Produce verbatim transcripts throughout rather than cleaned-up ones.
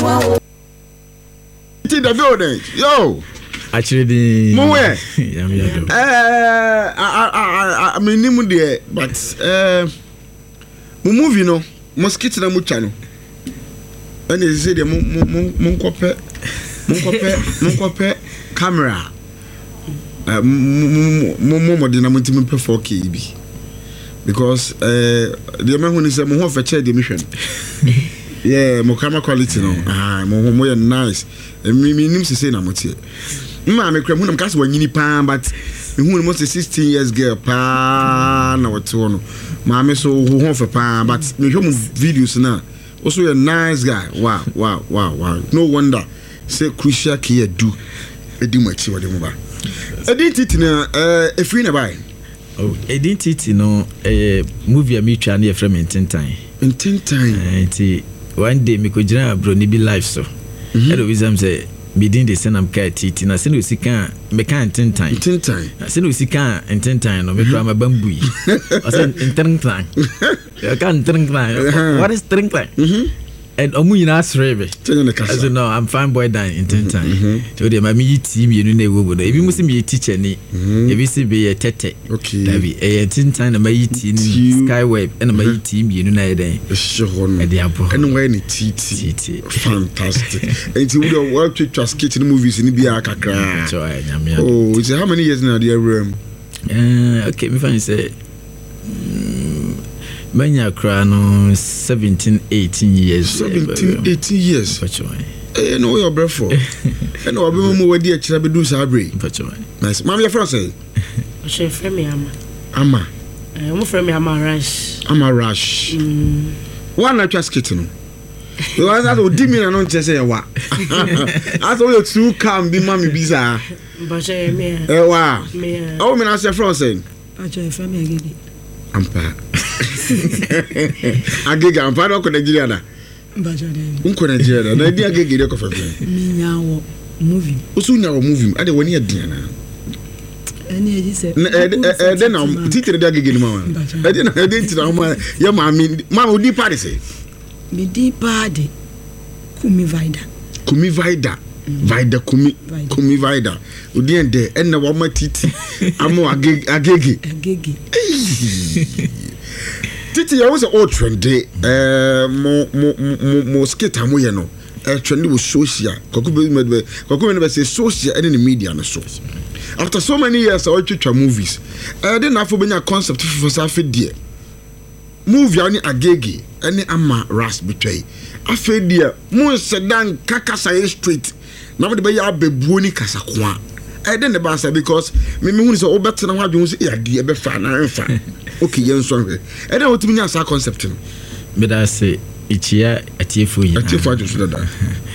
Ti the building. Yo. Actually, the Mo where? Yeah, me ado. Eh, I I I I mean nimu there, but eh mo movie no, mosquito na mo chano. And they say the mo mo mo kope mo kope mo kope camera. Uh, mo mo mo de na mo timi pe four K bi. Because uh the man who say mo ho fe che de mission. Yeah, mo camera quality no. Ah, mo mo ye nice. Me me nim say na mo tie. Ma me kra mu na mka se wanyini pa but me hu mo say sixteen years girl pa na what no. Ma me so ho fe pa but me hwe mo videos na. Also a nice guy. Wow, wow, wow, wow. No wonder say crucial key do edi mo chi wo de mo ba. Identity na eh e free na buy. Oh, identity no eh movie a me twa na e frame Tintan. Tintan. Eh one day me ko jira bro ni be live so. Hello wisdom say bidin de senam ka titi na se no sika me kan Tintan. Tintan. Se no sika Tintan no me kra ma bambu yi. O say Tintan. You can drink like what is drink like? Mhm. And omu nyina asrebe. I said no, I'm fine boy down in ten time. So dey ma me team you know wo bodo. Ebi musi me teacher ni. Ebi si be tete. Okay. Dabi e ten time na ma team Skyweb and ma team you know na dey. Sure no. E dey abo. And why ni titi. Fantastic. And you would work to skit in movies ni bia kakra. So I nyame. Oh, it's how many years now the room? Eh, okay, me find say Manya Crano seventeen, eighteen years. seventeen, eighteen years. Eh, no, your breath for. And no, I'll be more dear Chabedu Sabri. Nice. Mamma, your friend say, she friend me, Amma. Amma. I'm friend me, Amma Rush. Amma Rush. One not just kitten. You are that would dimmy and not just say what. I thought you two come be mammy bizarre. But she me. Eh, wow. Oh, man, I say, friend saying, I try friend me again. Ampa. Agega ampa no ko Nigeria na. Mbajo dem. Unko Nigeria na dia agega ko fa fa. Mi nyawo movie. Osu nyawo movie. Ade woni adia na. Eni eji se. Eh eh na titire dia agega ni ma. Ade na ade tira ma ya ma mi ma odi party say. Mi di party. Kumi Vida. Kumi Vida. Vida Kumi Kumi Vida. Odi ende en na wa ma titi. Amo agega agege. Agege. Titi ya was old trend eh mo mo mo mo skita mo ye no eh trend was social koku be me koku me be say social and in the media no so after so many years I watch movies eh then afo benya concept for safe die movie ani agege ani ama ras betray afa die mo sedan kakasa street na be be ya bebuo ni kasakwa I didn't answer because me me so obet na wadwon so ya die be fa na enfa okay yen so hwe e dey otimi nya sa concept no me da say ichia atiefo yi atiefo adu so da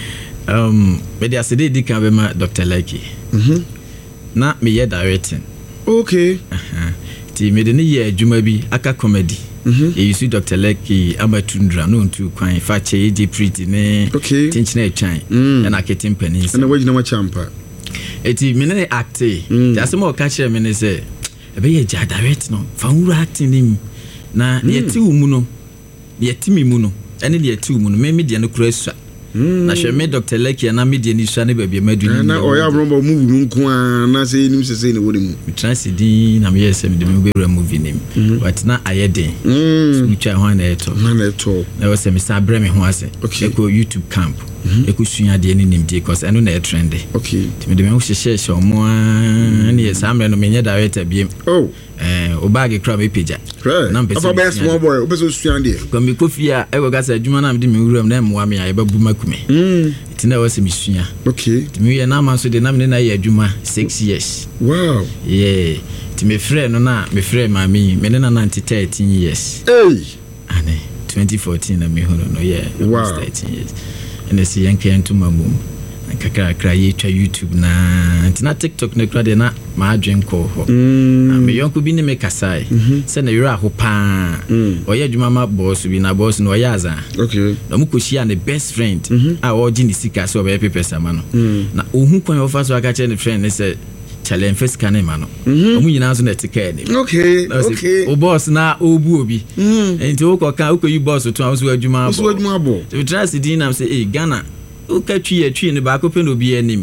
um me da say dey kan be ma Doctor Lucky mhm na me ye directing okay aha ti me de ne ye adwuma bi aka comedy mhm e you see Doctor Lucky amatundra no ntu kwan fa che je pretty ne okay tinchina etwan na aketin panin na wajina ma champa eti me ne acte just mo ka kire me ne say e be ye ja direct no fa wura acting nim na ye ti wo mu no ye ti mi mu no ene ye ti wo mu no me media no kura sua na hwe me Doctor Lucky na media ni sua ne ba bia madu ni na o ya bromba movie mu nko a na say nim say ne wori mu me transidi na me yes me de me be movie nim but na ayeden mm so twa ho na eto na eto na wo say me sa bre me ho ase e ko YouTube camp ekusua de ni nim de cause eno na e trend okay me de me ho hye hye omo an ye sa mre no me nya director biem oh eh o bag crab e page na mpese best small boy o pese sua de ko me kofia e go ga sa adwuma na me de me wuram na mo ame ya e babu makume mm itina wo se me sua okay me ye na man so de na me na ye adwuma six years wow yeah ti me frɛ no na me frɛ mami me na na thirteen years hey ane twenty fourteen na me hono no yeah wow thirteen years and the see yanke ntu mamum kakra kra ye twa YouTube na ntina TikTok na kra de na ma adwen ko ho na me yonko bi ne me kasai se na yura ho pa o ye dwuma ma boss bi na boss no o ya za okay na mu koshia ne best friend a o ji ni sika so o be pepe sama no na ohun kwan o fa so aka che ne friend ne se challenge first kan ma no omu nyina so na tika ni okay okay o boss na obu obi enti o ko kan o ko yi boss to an so adwuma bo so adwuma bo we try to din am say eh Ghana uka twi ya twi ne ba ko pe no bi anim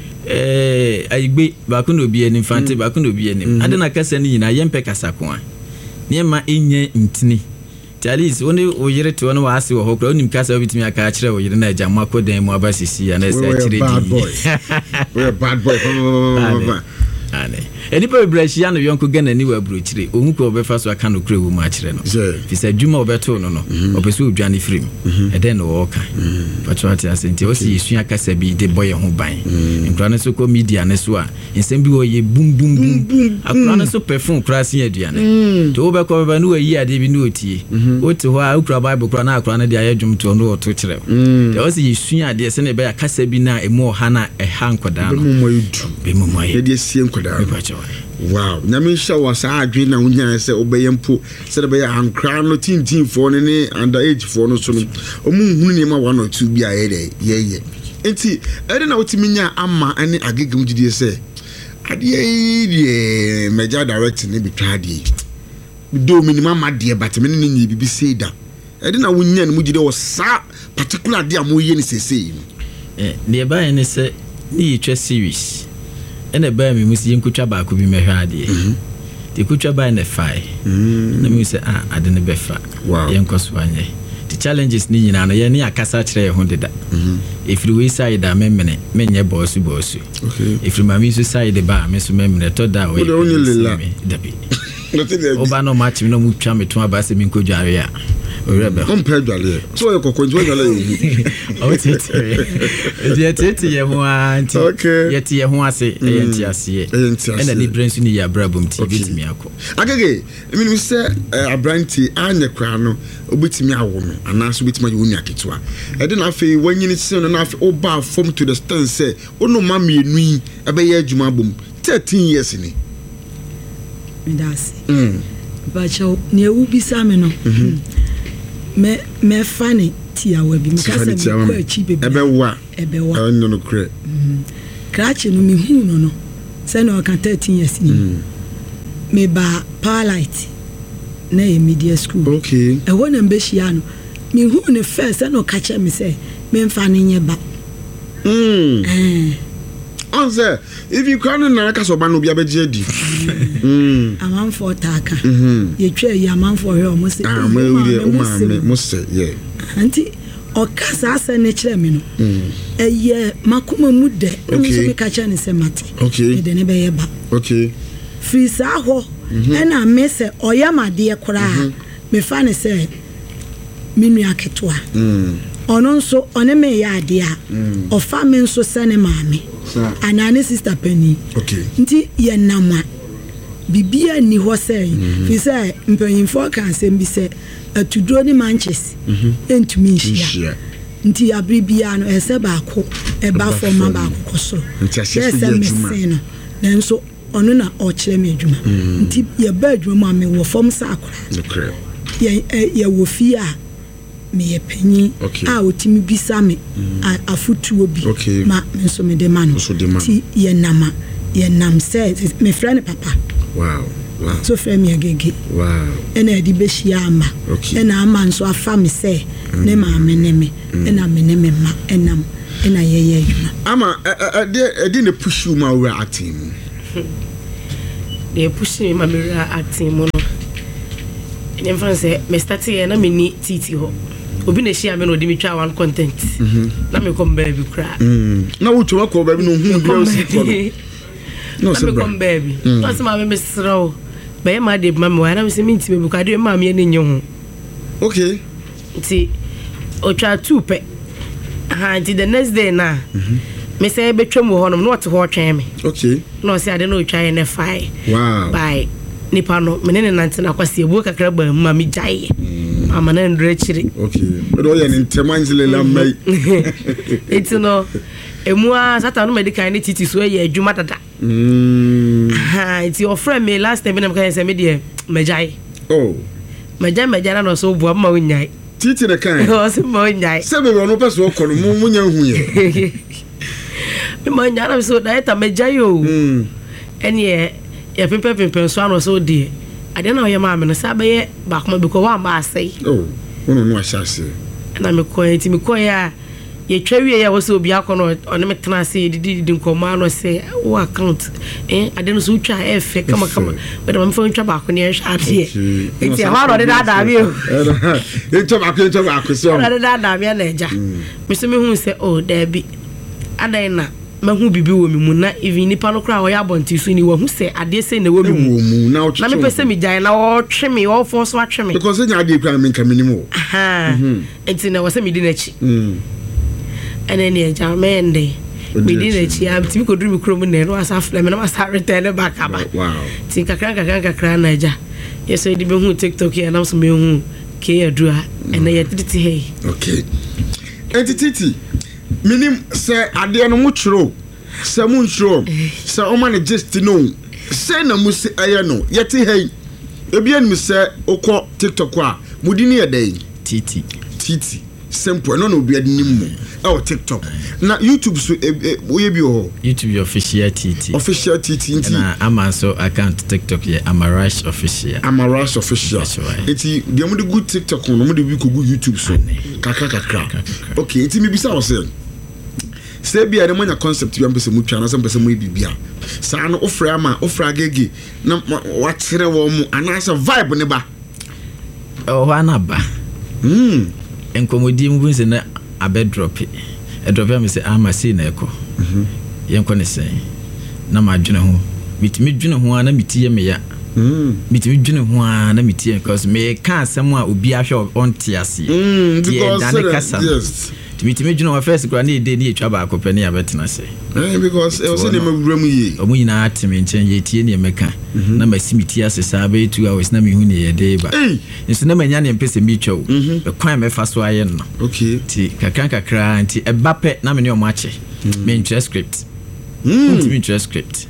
eh ayigbe ba ko no bi anim fante ba ko no bi anim ade na kasa ni nyina yempe kasa ko a ne ma enye ntini Charles woni o yire to no waase wo hokro onim kasa obitimi aka akire wo yire na agya makodan mu abasisi ya na se akire di we are bad boy ane eni pa brashia no yonko gana ni wa bruchire ohun ko obefa so aka no kure wo ma akire no fi se dwuma obeto no no obeso odwane frim e den no wo kan patwati asenti o si yesu akasa bi de boy ho ban nkra no so ko media ne so a nsem bi wo ye bum bum bum akra no so perfume kra se aduane to obe ko be no yi ade bi no otie o te ho a ukra bible kra na akra no de ayedwum to no to kire de o si yesu ade se ne be akasa bi na emu ha na e ha nkoda no be mu moye de sie wow nyame sha was adwe na unya se obeyempo se de be ankra no tintin fo ne ne under age fo no so no omu hunu ne ma one or two bi aye de ye ye enti ere na otimi nya ama ane agegem gidie se ade ye meja direct ne bitwa ade do minimum ma de but me ne nyi bibi sei da ere na unya ne mu gide o sa particular de amoye ne sesei eh ne ba ne se ni twa series ene ba mi musi yenkutwa ba ko bi mehwa ade ti kutwa ba na fai na mi se ah ade ne be fa yenkoso anye the challenges ni nyina no ye ne akasa kire ye ho deda if we side da memene menye boss boss okay if my mi so side ba me so memene to da we da bi oba no match mi no mu twa me to aba se mi nkodware a orebe on pedale so ye kokon dwale yi o tete ye tete ye ho anti ye tie ye ho ase ye tie ase ena ni branch ni ya brabum ti bitimi akọ agege emi ni se abranti anye kra no obitimi awo no anaso bitimi awo ni aketwa e de na afi wanyini se no na afi oba form to the stand say ono ma mienu yi ebe ye adwuma bom thirteen years ni midasi mm bacho ne ewu bisa me no me me fane ti awa bi me kasa me ko achi bebe ebe wa ebe wa no no kre krache no me hu no no se no kan thirteen years ni me ba Powerlight na e media school okay e wona mbehia no me hu ne first se no kache me se me mfane nye ba mm eh Answer, if you can't na ka so ba no bia be je di. Mm. Amam for taka. Ye twa ye amam for here mo se. Ah, me we o ma me mo se, yeah. Anti o kasa asa ne kire me no. Mm. Eh ye makoma mu de. No so me ka cha ne se mate. Okay. E de ne be ye ba. Okay. Free sa ho. E na me se oyamade e kora. Me fa ne se minu aketoa. Mm. Ono nso one me ya ade a ofa me nso sene maame anane sister Penny okay nti ye nama bibia ni ho sei fi say mpanyimfo kan sem bi se atudro ni manches entumi nhia nti abribia no ese baako e ba forma baako koso nti asese adwuma nenso ono na o kire me adwuma nti ye ba adwuma me wo form sa akora ye ye wo fi a me ye penyi a otimi bisa me afutu obi ma nso me de ma no ti ye nama ye nam se me friend papa wow wow so friend me agege wow ena edi be hia ama ena ama nso afa me se ne ma me ne me ena me ne me ma enam ena ye ye yuma ama edi edi ne push you ma wura atim de push me ma me wura atim no en France me start ye na me ni titi ho obi na share me no de me twa one content na me come baby cry na wo twa ko baby no hu girls ko no se come baby no se ma me sro be ma de ma me na me se minti me buka de ma me ne nye ho okay ti o twa two pe ha ti the next day na me say be twam ho no no to ho twen me okay no se ade no twa ne fai wow bye nipa no me ne nante na kwase ebu kakra ba ma me jaye amana ndre chiri okay but o ye ni temanzile la mai it's no emua sata no medical ni titi so ye adwuma dada mm ha it's your friend me last time na kan say me de mejai oh mejai mejai na no so bua ma unyai titi na kan o so ma unyai se be no peso ko no mu nya hu ye me ma nya na so da eta mejai o mm ene ye ye pepe pepe so ano so die ade na oye ma me no sa be ye ba kuma be ko wa ma asai oh wono no asase na me ko enti me ko ya ye twawie ya wo se obi akono one me tena se didi didi nkoma no se wo account eh ade no so twa efe kama kama we dem fa ntwa ba ko ne hwa ade enti ha ro de da da bi o enti ba ko enti ba ko so ro de da da bi na eja me se me hu se oh da bi adan na mahu bibi wo mi mu na even nipa no kra wo ya bonti so ni wo hu se ade se na wo mi mu na me pese mi jan na wo twe me wo fo so atwe me because nya ade kra me nka minimo aha enti na wo se mi di na chi ene ne ja me ende mi di na chi am ti ko duru mi kro mu ne no asa fle me na ma start return back aba wow ti kakra kakra kakra na ja yeso di be hu TikTok ya na so me hu ke adua ene ye titi hey okay entity minim se ade no mu chiro se mu nchiro se o ma ne just no se na mu se aye no yete hey ebi anim se okọ TikTok a mudi ne yedai titi titi simple no no obi adim mu e TikTok na YouTube so oye bi o YouTube official titi official titi nti na Amazon account TikTok ye Amarash official Amarash official eti de mu de good TikTok no mu de bi ko good YouTube so kakra kakra okay eti me bi sa o se se bia de manya concept bi ampese mu twa na se ampese mu bibia sa no ofra ma ofra gege na wa kire wo mu anasa vibe ne ba o wa na ba mm enkomodi mu bunse na abe drop e drop am se ama se na eko mhm yenko ne sen na ma dwene ho mitimi dwene ho ana mitie me ya mm mitimi dwene ho ana mitie because me ka asem a obi ahwe on tiase mm because yes mitimi dwene ho first kwa na ide ni etwa ba akopɛ ne abetena se eh because e so ne mawura mu yi omu nyina atime nchen ye tie ne meka na masimiti asesa ba two hours na me hu ne ye de ba nso na manya ne mpese mi twa o kwan me fa so aye no okay ti kakran kakra nti ebape na me ne o ma che me interest script mm me interest script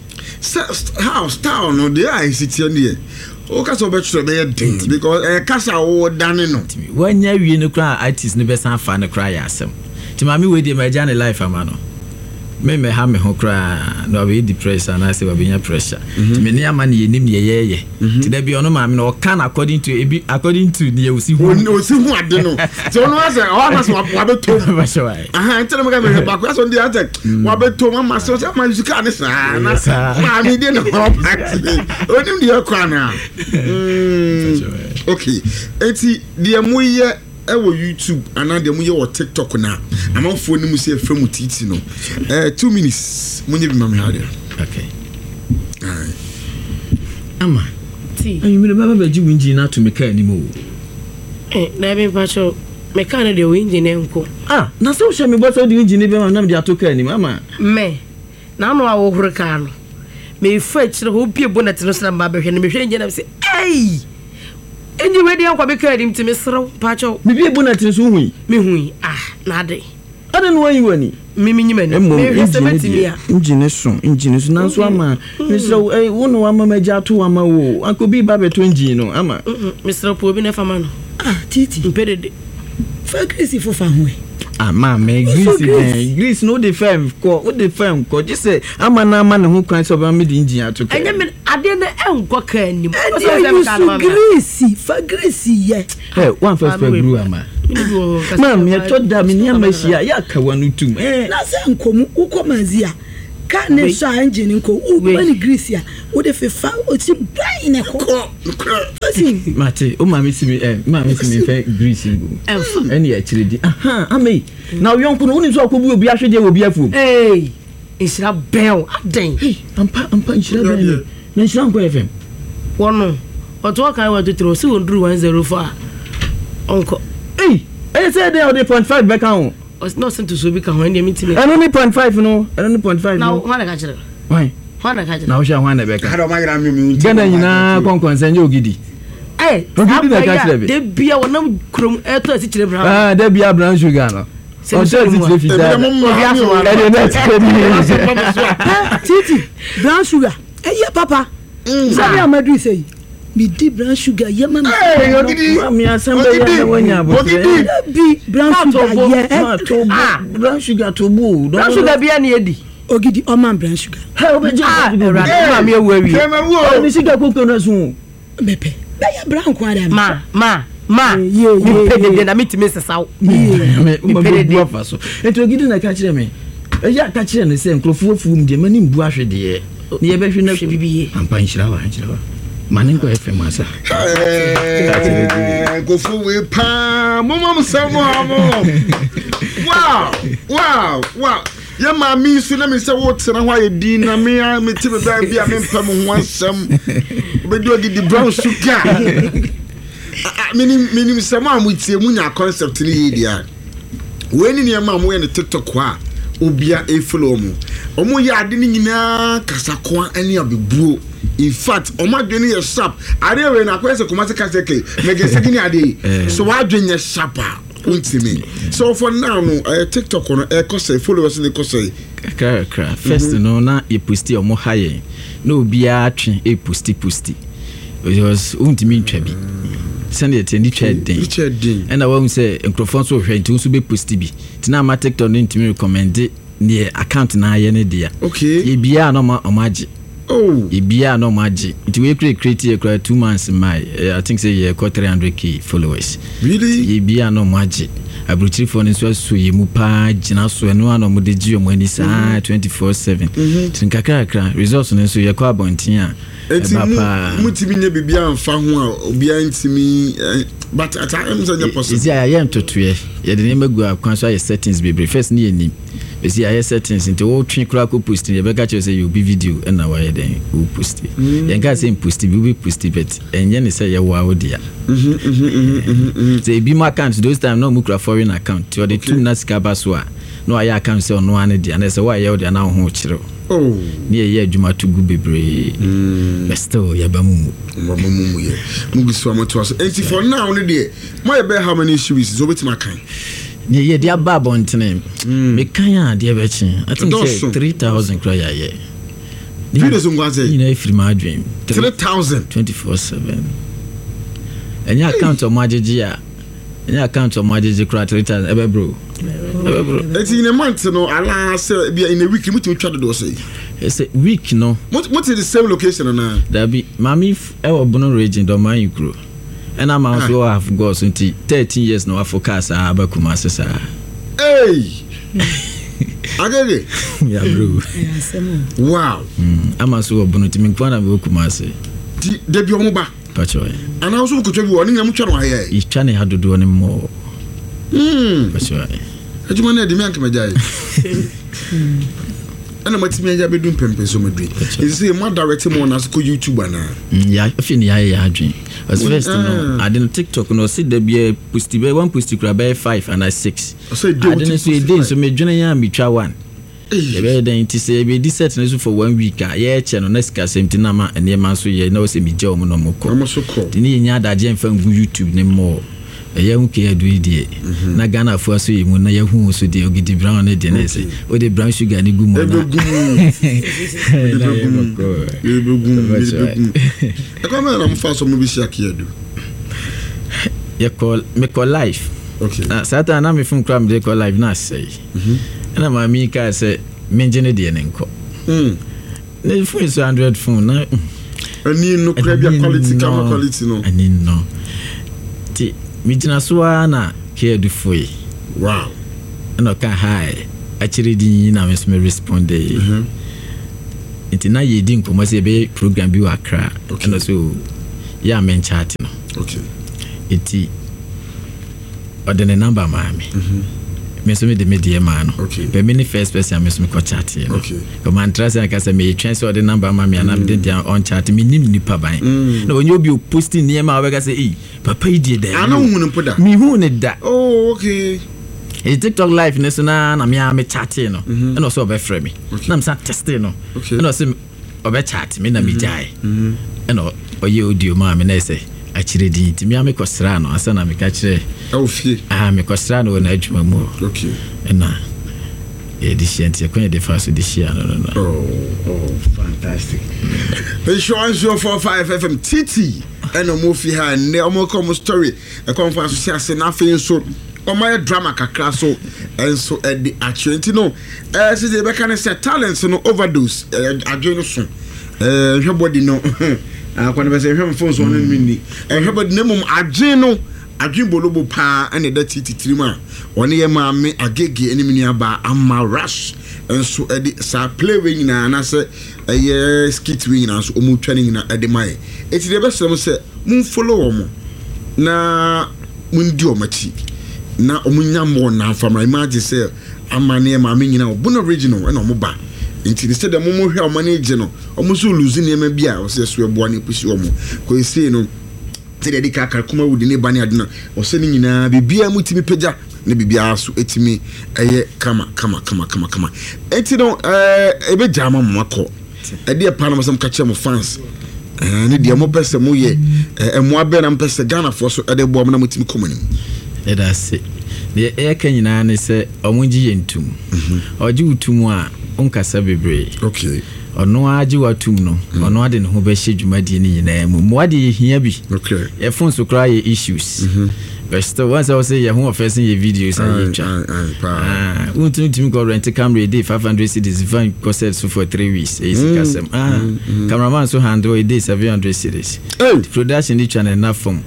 how style no dey I sit here o ka so be tro dey den because eh kasa wo dane no wanya wie ne kra artist ne be san fa ne kra ya asem ti ma mi we dey ma jane life ama no me me ha me ho kra no be depression na say we nya pressure ti me ne ama ne yenim ne yeye ti da bi ono ma me no kan according to ebi according to ne usi hu usi hu ade no ti ono wa say o na so wa be to ba shawai aha ntele me ga me ba kwa so ndi ate wa be to ma so say ma music ne sa na ma mi dey no party onim dey kwa na okay eti dey mu ye e wo YouTube ana de mu ye wo TikTok na amanfo ni mu se efre mu titi no eh two minutes munye bi mama hade okay ai ama ti ayi mi baba ba ji winji na to meka ani mo eh na be pacho meka na de winji ne nko ah na se o sha mi bo so de winji ne be ma na me de atoka ani mama me na no a wo huru ka no me fa chire ho bie bonnet no sna ba behwe ne me hwe nje na se ei enji we de akwa be ka dim ti me srew pacho me bie bonnet so hui me hui ah na de ada no wani wani mimi nyima ni me seventy mia engine so engine so na so ama me srew eh wono wa mama ja to ama wo akobi ba be to engine no ama me srew po bi na fa ma no ah titi mpede fa krisi fo fa ho ah ma me grease eh grease no the firm ko o the firm ko just say ama na ama ne ho kwan so ba me di engine ato ka enya me ade na enko ka anim o so dem ka ma grease fa grease ye eh one first for group ama ma me to da me ni amashia ya ka wanu tum eh na se nkomu ukomazi a ka ne so engine nko u mani grease a o de fe fa o ti brain ne ko mate o ma me si me eh ma me si me fe grease ngo eni ya chiredi aha amei na yonko no uni so akobu obi ahwede obi afu eh insira bell aden ampa ampa insira bell na insira nko fm wono oto kan wa to tro si wondru one oh four onko eh eh say dey o dey point five back on os no sent to so bi kan ho ndi mitime eno ni point five no eno ni point five no na ho na ka kire why ho na ka kire na ho sha ho na back hado ma gra mi mi gana nyina konkon nje ogidi eh ogidi na ka kire de bia wonam krom eto asi kire bra ah de bia brown sugar no o se ti kire fita e de net titi brown sugar eh yeah papa sabi amadu say mi di brown sugar ye mama eh ogidi mi asembe ya wanya bo bi brown sugar ye ah brown sugar to bu brown sugar bia na edi ogidi o man brown sugar ha o be je ma mi ewu awi ni sugar kokon na sun bepe be ya brown kwa da ma ma ma me pede de na me timi sesaw me me bu afa so ento gidi na ka kire me eya ka kire ne se nkrofo fum de mani mbu ahwe de ne ye behwe na hwe bibiye ampa nhyira wa nhyira wa mane ko F M asa go for we pa mama msamo amo wow wow wow ya ma mi su na me se wo tena ho aye di na me a me ti be ba bia me pam ho asam be do di brown sugar mini mini msamo amutie munya concept ni ye dia we ni ne ma mo ye ne TikTok wa obia e follow mu omo ya ade ni nyina kasako ani abebuo in fact omo adwene ye sharp ade we na kwese komase kaseke mege segini ade so wa adwene sharp untimi so for now no uh, TikTok no e ko say followers ni ko say kra kra first no na e posti omo haye na obia atwe e posti posti because untimi ntwa bi send it in the chat den and I won't say microphone so hwe nti so be post bi tina ma TikTok no ntimi recommend ne account na aye ne dia okay ye bia no ma omaji oh ye bia no maji nti we create create e two months my uh, I think say ye got three hundred k followers really ye bia no maji abruchiri phone so so ye mu pa gina so eno ano mo de gi omani sa twenty-four seven tin kakra kakra results no so ye kwa bontin a eti mutimi nye bibia amfa ho a obia ntimi but at times on your possible is ya ye ntotoe ye de nemagu akwan so ye settings be first ni eni is ya settings into wo twen kura ko post ye be ka che say you be video and na why then wo post ye ga say post bi we post bet enye ne say ye wa odia mhm mhm mhm say bi my account those time no mu kura foreign account you the two na sika baso no aya account say no ane dia na say why ye odia na ho kire oh ni ye adwuma to gu bebre mm still ya ba mu mama mu ye mu bi so amoto so eighty for now no dey mo ye be how many issues so betima kan ni ye dia ba bontene me kan ya dia be chi I think say three thousand kra ya ye videos ngwaze you know if my dream three thousand twenty-four seven any account of majeji ya any account of majeji kra three thousand ebe bro ebe bro eti in a month no ala say be in a week mutu twa do say it's a week no what what is the same location na that be mami e wo bono region do man ukro and I'm also have got until thirteen years now for cars abakuma sesa hey agege yeah bro wow mm I'm also bono timi kwana be okuma se de bi omo ba pacho ana also ko twa bi woni nyam twa no haye i twa ne hadodo ne mo mm pacho ajuma na de mi ankama jai ana matimi anja be dum pempe so madri is say mo direct mo na so YouTube ana ya fini ya ya adwin as first no I didn't TikTok no see the be post be one post kura be five and six I didn't see day so me dwene ya me twa one e be den ti say be set na so for one week a ye che no na sika semti na ma ene ma so ye na o se me je o mo no mo ko ti ni nya adaje mfa ngu YouTube ne mo eya hu ke adu die na Ghana fo aso yi mu na ya hu so de ogidi brown ne de na say o de brown sugar ni gu mu na e be gu e ko me na mo fa so mo bi sia ke adu ya call me call life okay na sata na me fun kram de call life na say mhm na ma mi ka say me ngene de ne nko mm ne fun so one hundred phone na ani no crabia quality camera quality no ani no ti mi jina suwa na ke du foi wow no ka hai achiri di na me me respond mhm enti na ye di nkomo se be program bi wa kra and so ya men chat no okay enti odene number ma me mhm me so me de media ma no okay be me ni first person me so me ko chat no okay ko man trust na ka se me transfer odene number ma me na me de on chat me nim ni pa ban na onye obi posting near ma we ka say eh papa idie da ana hu no poda me hu ne da oh okay e TikTok live ne so na na me a me chat no e no so be frame me na me sa test no e no so obe chat me na me jai mhm e no oye audio ma me na say achire di ti me a me kosra no asa na me ka kire o fie ah me kosra no na adwuma mu okay e na e di science ko de faso di shia no no oh oh fantastic insurance your four five F M T T eno mo fi ha ne omo come story e come for so ase na fe so o my drama kakra so enso e di actually no eh se de be kan say talents no overdose adwene so eh hwe body no akwa ne be say hwe phone so no mi ni eh hwe body no mum adwene no adwinbolobo pa ane da tititirim a one ye maame agege enimini aba ama rush enso edi sa play we nyina na se eye skit we nyina so omu twa nyina edi mai eti de besem se mun follow omo na mun di omachi na omunya mo na famra imagine se amane maame nyina obo original e na omo ba nti de se de mo mo hwe omo na ege no omo so lose niam bia o se so ebo na pusi omo ko ese no te de ka ka kuma wudi ne bani aduna o se ni nyina bibia mutimi pagya ne bibia so etimi eye kama kama kama kama kama enti no eh ebe jama mo akọ e de pa na mo sam ka che mo fans eh ne de mo pese mo ye eh mo abe na pese Ghana for so e de bo mo na mutimi komani e da se de e ka nyina ne se omunji yentum oji utum a onkasa bebre okay ono aji watum no ono ade ne ho be hye dwumadi ne nyina mu mo ade hia bi okay e phone so cry issues but still once I say your home facing your videos and you ah want to team go rent camera day five hundred cedis van cost so for three weeks is kasem ah cameraman so handle a day seven hundred cedis production each and enough from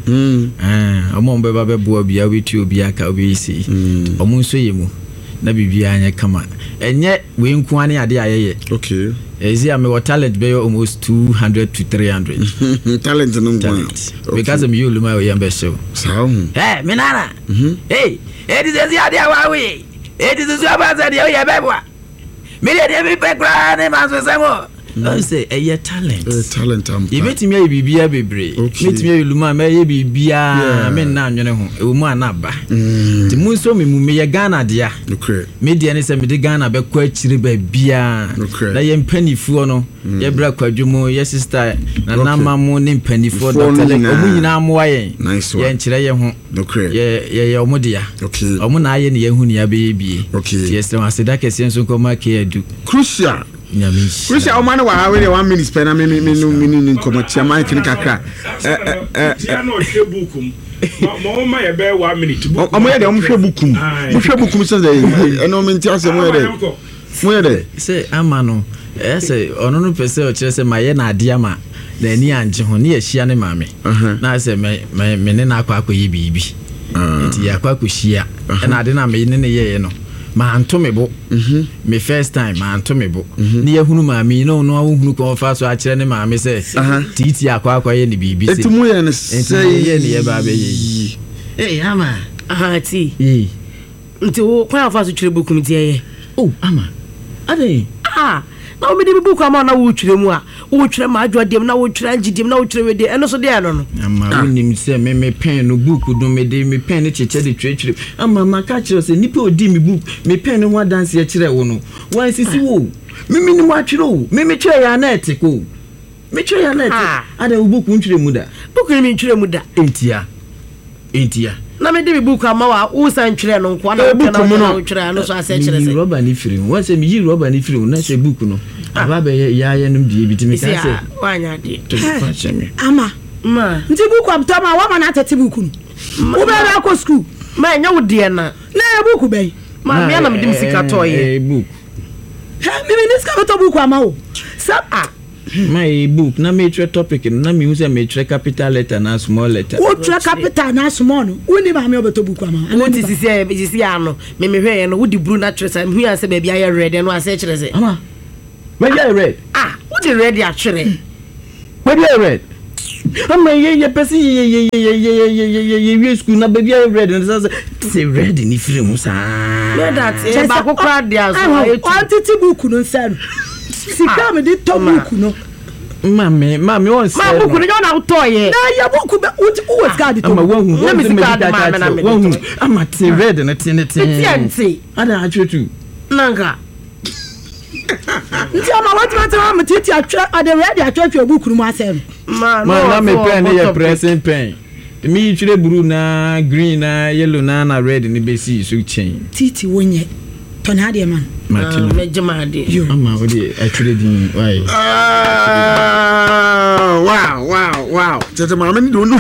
ah omo be ba be bo bia we tu obi aka obi si omo so yemu na bibia anya kama enye we nku ane ade ayeye okay ezi ame what talent be almost two hundred to three hundred talent no one because am you luma we ambe show sao eh minana hey it is ezi ade awawe it is so about ade we bebwa me de me pe kra ne ma so semo I say a year talent uh, talent am you bet me bibia bebre met me luma me ye bibia me na nwene ho e mu anaba ti mu so me mu me ye Ghana dia okay me dia ne se me de Ghana be kwa chiri ba bia na ye mpanifuo no ye bra kwadwumo ye sister na na mamu ne mpanifuo doctor le omu nyina amwa ye ye nkyere ye ho ye ye ye omu dia okay omu na aye ne ye hu ne ya be bie okay yes so aseda kese nso ko ma ke adu crucial nyamish crucial o man wa we one minute spend me me no me nkomo tia man kini kakra eh eh tia no hwe bukum mo ma ye be one minute bukum o mo ye de o mo hwe bukum mo hwe bukum se dey eno me ntia se mo ye dey mo ye dey se amano eh se ono no pese o kire se ma ye na ade ama na ni anje ho ne ye hia ne maame na se me me ne na akwa akwa yi bibi nti ya akwa akwa hia na ade na me ne ne ye ye no ma anto mebo mhm me first time ma anto mebo ni ehunu maami no no ahunu ko fa so a kire ne maami se titi akwa akwa ye ni bibi se etumu ye ne se ye ni ye ba be ye eh ama aha ti eh nti wo kwa fa so kire bukum ti ye oh ama ade ah na o me de buku ama na wo twire mu a wo twire ma adwo dem na wo twire angidem na wo twire we de eno so de ano no ama wonim se me me pen no buku do me de me pen ne cheche de twetwire ama ma ka kire se nipa odi me buku me pen ne ho dance ye kire wo no wan sisi wo me me ni mo atwire wo me me kire ya na etiko me kire ya na etiko ade wo buku ntwire mu da buku ni ntwire mu da entia entia na me de buku ama wa wo san twire no nko na wo twire no so ase kire se rubber ni free wo se me yi rubber ni free na se buku no aba be ya ya num die bitimi ka se wanya de ama ma nti buku abtama wa ma na tete buku wo be ba ko school ma nya wo de na na buku be ma me na me dim sika toye e book ha me me niska to buku ama wo sa ah my book na me tre topic na me use me tre capital letter na small letter wo tre capital na small no woni ba me obeto buku ama wo ti sisi e sisi ano me me hwe no wo di bru na tre sa hu ya se ba bia ye red no ase kire se ama where you red ah wo di red ya kire where you red ama ye ye pesi ye ye ye ye ye ye ye ye school na baby ye red na say red ni free mu sa no that e ba ko kra dia so e quantity buku no nsa no sika me di to buku no mame mame won say ma buku no na utoye na ya buku be wo sika di to ama wo hu na me sika di ma na me wo hu ama te red na te ne te ti ada atwetu nanga nti ama what matter am titi atwa ade red atwa buku no asem ma na me pen ne ye pressing pen me twire blue na green na yellow na na red ni be see so chain titi wonye to na de man Martin me jema de ama wo de atwire din why ah wow wow wow tete mama ni do no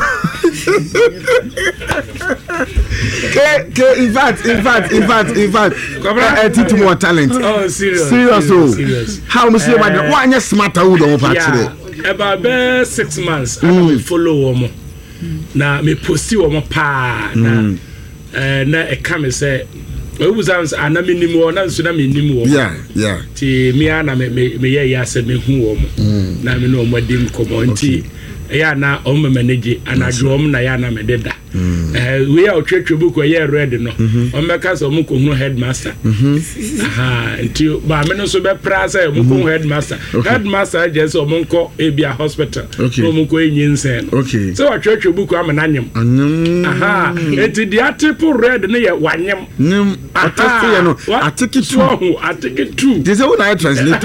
ke ke in fact in fact in fact in fact a titi more talent oh serious serious oh serious how much you want smart wood on part today about six months I will follow omo na me posti wo mo pa na eh na e ka me say we was ana minimum wo na nso na minimum wo yeah yeah ti me ana me me ye ya se me hu wo mo na me no mo dim komo nti ya na o me manage anajo om na ya na me deda eh we are twetwe book we are ready no o me ka so mo ko hu headmaster aha nti ba me no so be prasa mo ko hu headmaster headmaster je so mo ko e bia hospital no mo ko enyi nsen okay so wa twetwe book am na nyem aha enti dia tipo red ne ye wanyem nim atake ye no atake two atake two this is what I translate.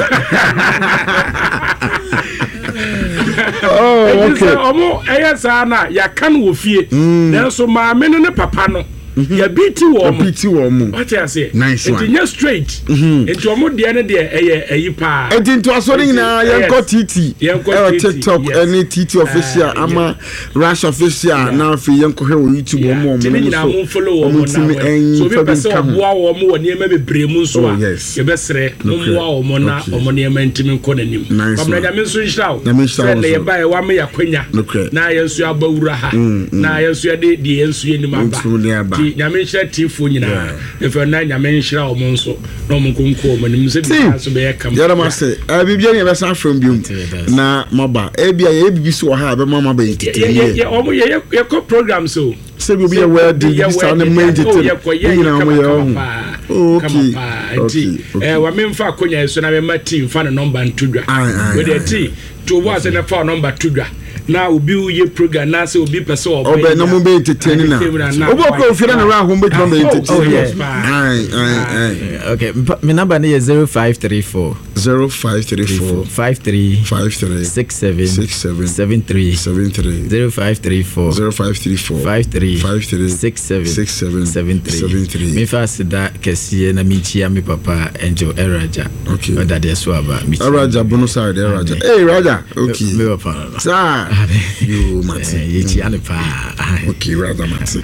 Oh, okay. Omo eyesa na ya kan wo fie nanso ma me ne papa no ya biti wo mo biti wo mo what you say nice one it is straight it omo de ne de eye eyi pa it into asori na yanko titi yanko TikTok any titi official ama Rush official na fi yanko he on YouTube omo omo so mo follow omo na so be person obo awo omo woni ema bebre mu so a ye besre omo omo na omo ne ema ntimi nko nanim kamna ya me so nshiraw se na ye ba ye wa me yakwanya na ye nso abawura ha na ye nso de de ye nso enim aba nyame nhyira tifo nyina efe na nyame nhyira o monso na o monkonko o manim se bi so be yakam yara ma se eh bibia ne be san from bium na maba e bia ye bibi so ha be mama ba yitete ye ye o mo ye ye ko program so se bi ye we di sta na medite nyina mo ye okay okay eh wa me mfa akonya so na me mati mfa na number ntudwa we dey ti to wa se na fa number tudwa na obi uye program na se obi pese obo obe na mo be entertain na obo ko ofira na ra ho be tro be entertain ai ai okay my number is zero five three four zero five three four five three five three six seven six seven seven three seven three zero five three four zero five three four five three five three six seven six seven seven three me fast da kesiye na michia me papa enjo eraja okay that is so aba michia eraja bonus side eraja eh raja okay me papa sa you mati ye chi ane pa okay raja mati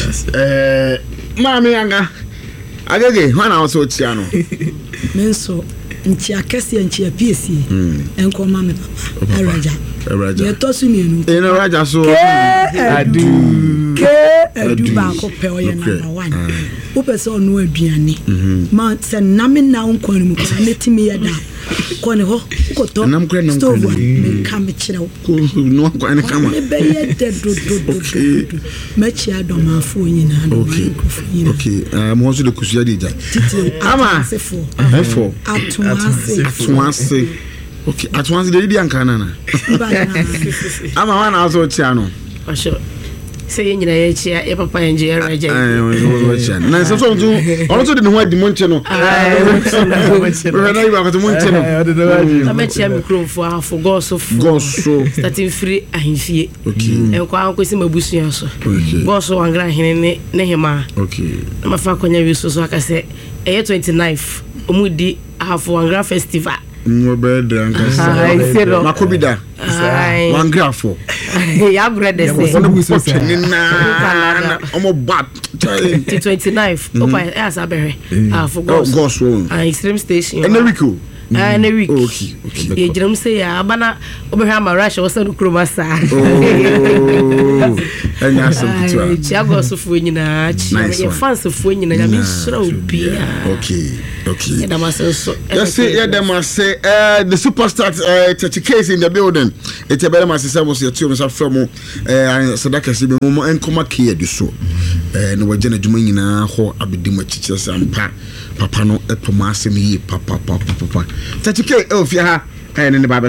eh mami anga agege hwana also tia no menso nti akese nti apiesi enko ma me papa eraja eraja ye to su mienu e no raja so adu ke adu ba ko pe o ye number one o pese onu aduane ma se na me na nko ni mu ko na timi ya da ko ne ho ko to stove me kam kire ko no ko ene kama me be ye de do do do me chi adoma fo nyina do okay okay um ho so de kusuya di ja ama efo atuase atuase okay atuase de di ankana na ama wana also tia no asho say nyina ye chia ye papa enje eraja eh wo chia na so so do ono so de no adi monche no eh we na iba ko monche no na me chia microphone afo goso goso starting free ahimfie okay e kwa anko si mabusuan so goso wangra hene ne ne hema okay na mafa konya wi so so aka se e twenty-ninth omudi afo wangra festival mo be de ankasa makobida wangra afo ya brother say ono buso se na omo bat twenty-ninth opa as abere afo goso ah extreme station Enrico ah na week okay okay ye jiram say ya abana obehwa ma rush wo sanu kroma sa enya asem ti agoso fu nyina chi ye fans fu nyina ya mi sura obia okay okay ya dama so yes ya dama say uh the superstar uh thirty case in the building it's a better master was your team so from uh sadaka si be mo enkoma ke adu so eh no waje na djuma nyina ho abedi machiche sampa papa no epoma asem yi papa papa papa thirty K oh fia ha kai ne baba